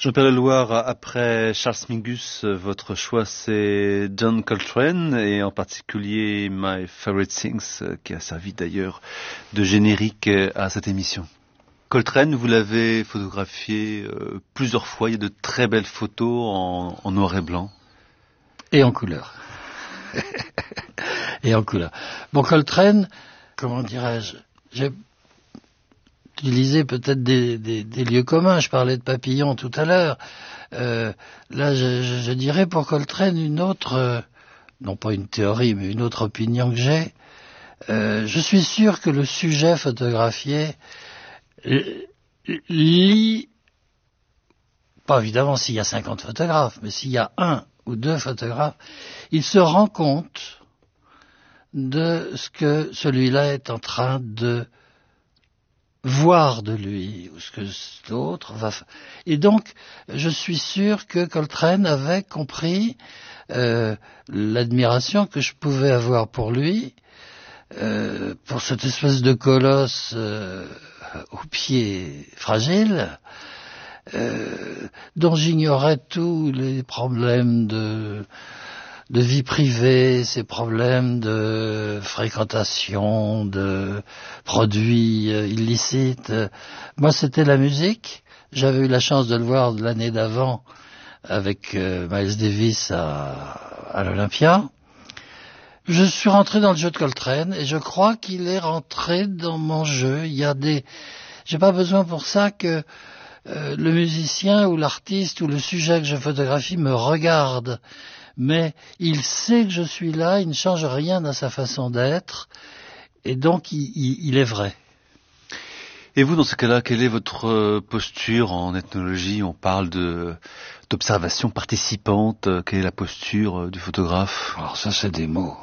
Jean-Pierre Leloir, après Charles Mingus, votre choix c'est John Coltrane et en particulier My Favorite Things qui a servi d'ailleurs de générique à cette émission. Coltrane, vous l'avez photographié plusieurs fois, il y a de très belles photos en noir et blanc. Et en couleur. Et en couleur. Bon, Coltrane, comment dirais-je, j'ai utilisé peut-être des lieux communs. Je parlais de papillons tout à l'heure. Là, je dirais pour Coltrane une autre, non pas une théorie, mais une autre opinion que j'ai. Je suis sûr que le sujet photographié lit, pas évidemment s'il y a 50 photographes, mais s'il y a un ou deux photographes, il se rend compte de ce que celui-là est en train de voir de lui, ou ce que l'autre va faire. Et donc, je suis sûr que Coltrane avait compris l'admiration que je pouvais avoir pour lui, pour cette espèce de colosse aux pieds fragiles, dont j'ignorais tous les problèmes de vie privée, ces problèmes de fréquentation, de produits illicites. Moi, c'était la musique. J'avais eu la chance de le voir l'année d'avant avec Miles Davis à l'Olympia. Je suis rentré dans le jeu de Coltrane et je crois qu'il est rentré dans mon jeu. J'ai pas besoin pour ça que le musicien ou l'artiste ou le sujet que je photographie me regarde. Mais il sait que je suis là, il ne change rien dans sa façon d'être, et donc il est vrai. Et vous, dans ce cas-là, quelle est votre posture en ethnologie? On parle d'observation participante. Quelle est la posture du photographe? Alors ça, c'est des mots.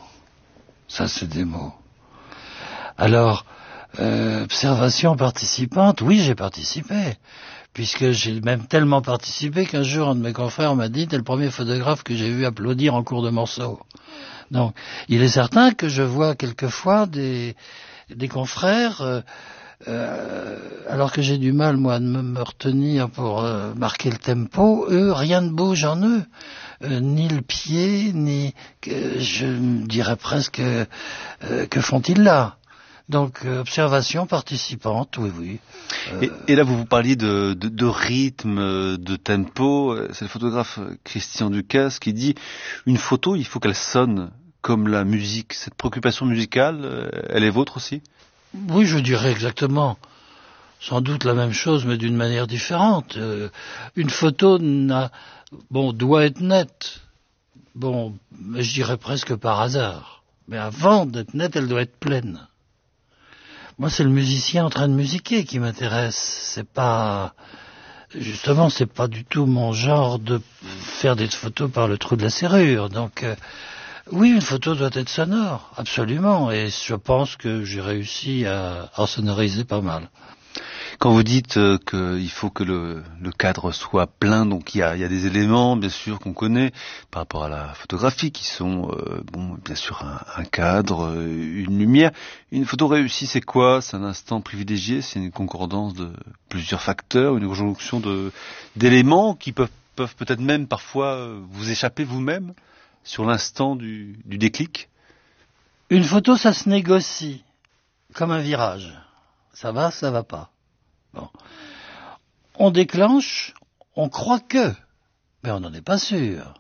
Alors, observation participante, oui, j'ai participé. Puisque j'ai même tellement participé qu'un jour, un de mes confrères m'a dit « T'es le premier photographe que j'ai vu applaudir en cours de morceau ». Donc, il est certain que je vois quelquefois des confrères, alors que j'ai du mal, moi, de me retenir pour marquer le tempo, eux, rien ne bouge en eux. Ni le pied, ni, je dirais presque, que font-ils là ? Donc, observation participante, oui. Et là, vous parliez de rythme, de tempo. C'est le photographe Christian Ducasse qui dit une photo, il faut qu'elle sonne comme la musique. Cette préoccupation musicale, elle est vôtre aussi? Oui, je dirais exactement. Sans doute la même chose, mais d'une manière différente. Une photo doit être nette. Bon, mais je dirais presque par hasard. Mais avant d'être nette, elle doit être pleine. Moi, c'est le musicien en train de musiquer qui m'intéresse. C'est pas du tout mon genre de faire des photos par le trou de la serrure. Donc, oui, une photo doit être sonore, absolument. Et je pense que j'ai réussi à sonoriser pas mal. Quand vous dites qu'il faut que le cadre soit plein, donc il y a des éléments, bien sûr, qu'on connaît par rapport à la photographie, qui sont, bien sûr, un cadre, une lumière. Une photo réussie, c'est quoi? C'est un instant privilégié, c'est une concordance de plusieurs facteurs, une conjonction d'éléments qui peuvent peut-être même parfois vous échapper vous-même sur l'instant du déclic. Une photo, ça se négocie, comme un virage. Ça va pas. Bon. On déclenche, on croit que, mais on n'en est pas sûr.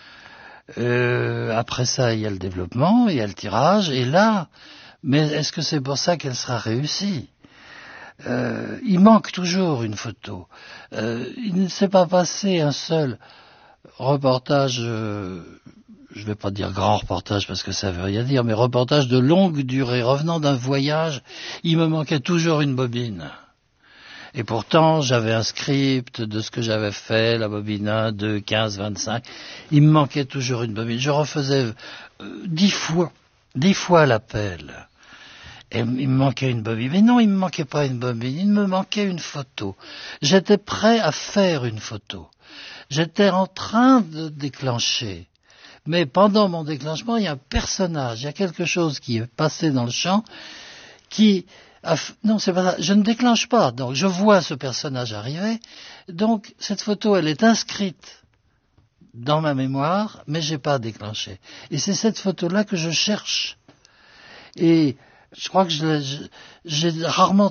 Après ça, il y a le développement, il y a le tirage, et là, mais est-ce que c'est pour ça qu'elle sera réussie? Il manque toujours une photo. Il ne s'est pas passé un seul reportage, je vais pas dire grand reportage parce que ça veut rien dire, mais reportage de longue durée, revenant d'un voyage, il me manquait toujours une bobine. Et pourtant, j'avais un script de ce que j'avais fait, la bobine 1, 2, 15, 25. Il me manquait toujours une bobine. Je refaisais 10 fois l'appel. Et il me manquait une bobine. Mais non, il me manquait pas une bobine, il me manquait une photo. J'étais prêt à faire une photo. J'étais en train de déclencher. Mais pendant mon déclenchement, il y a un personnage, il y a quelque chose qui est passé dans le champ qui Non, c'est pas ça. Je ne déclenche pas. Donc, je vois ce personnage arriver. Donc, cette photo, elle est inscrite dans ma mémoire, mais j'ai pas déclenché. Et c'est cette photo-là que je cherche. Et je crois que j'ai rarement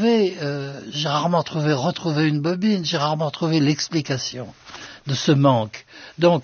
retrouvé une bobine, j'ai rarement trouvé l'explication de ce manque. Donc,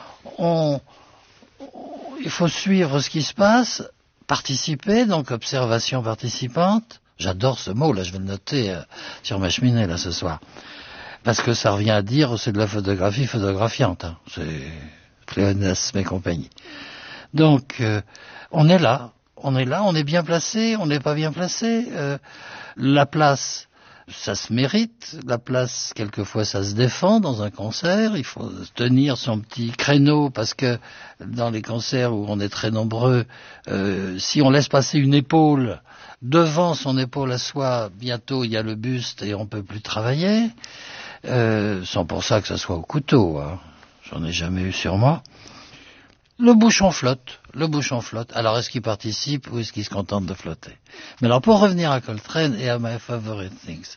il faut suivre ce qui se passe, participer, donc observation participante. J'adore ce mot, là, je vais le noter sur ma cheminée, là, ce soir. Parce que ça revient à dire, c'est de la photographie photographiante, hein. C'est pléonasme et compagnie. Donc, on est là, on est bien placé, on n'est pas bien placé. La place, ça se mérite. La place, quelquefois, ça se défend dans un concert. Il faut tenir son petit créneau parce que dans les concerts où on est très nombreux, si on laisse passer une épaule devant son épaule à soi, bientôt il y a le buste et on peut plus travailler. Sans pour ça que ça soit au couteau, hein. J'en ai jamais eu sur moi. Le bouchon flotte. Alors, est-ce qu'il participe ou est-ce qu'il se contente de flotter? Mais alors, pour revenir à Coltrane et à My Favorite Things.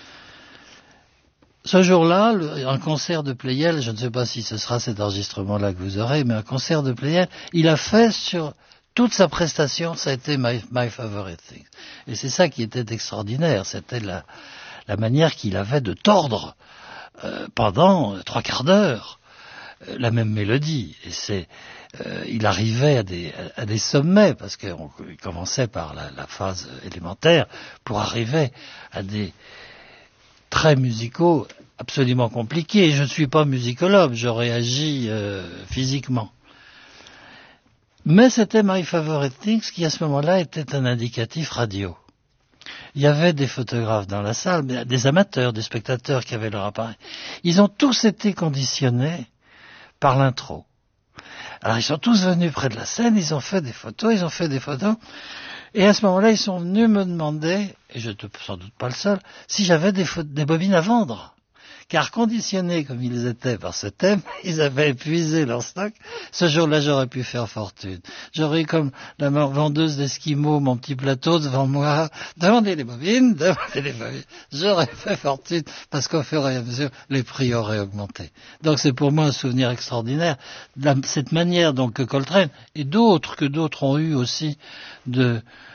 Ce jour-là, un concert de Pleyel, je ne sais pas si ce sera cet enregistrement-là que vous aurez, mais un concert de Pleyel, il a fait sur toute sa prestation, ça a été My Favorite Things. Et c'est ça qui était extraordinaire, c'était la manière qu'il avait de tordre pendant 3/4 d'heure la même mélodie. Et il arrivait à des sommets, parce qu'il commençait par la phase élémentaire, pour arriver à des traits musicaux absolument compliqués. Je ne suis pas musicologue, je réagis physiquement. Mais c'était My Favorite Things qui, à ce moment-là, était un indicatif radio. Il y avait des photographes dans la salle, mais des amateurs, des spectateurs qui avaient leur appareil. Ils ont tous été conditionnés par l'intro. Alors ils sont tous venus près de la scène, ils ont fait des photos, et à ce moment-là, ils sont venus me demander, et je n'étais sans doute pas le seul, si j'avais des bobines à vendre. Car conditionnés comme ils étaient par ce thème, ils avaient épuisé leur stock. Ce jour-là, j'aurais pu faire fortune. J'aurais eu comme la vendeuse d'Esquimaux, mon petit plateau devant moi. Demandez les bobines. J'aurais fait fortune parce qu'au fur et à mesure, les prix auraient augmenté. Donc c'est pour moi un souvenir extraordinaire. Cette manière donc que Coltrane et d'autres ont eu aussi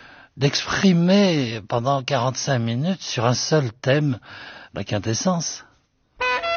d'exprimer pendant 45 minutes sur un seul thème la quintessence.